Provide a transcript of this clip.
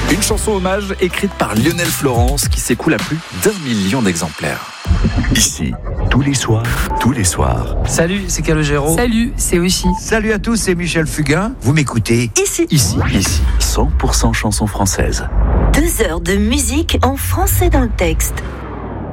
Une chanson hommage écrite par Lionel Florence qui s'écoule à plus d'1 million d'exemplaires. Ici, tous les soirs. Salut, c'est Calogero. Salut, c'est Oshi. Salut à tous, c'est Michel Fugain. Vous m'écoutez Ici, 100% chansons françaises. 2 heures de musique en français dans le texte.